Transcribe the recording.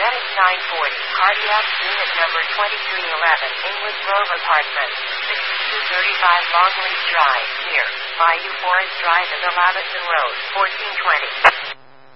Medic 940, cardiac unit number 2311, English Grove Apartments, 6235 Longleaf Drive, near Bayou Forest Drive and the Labattson Road, 1420.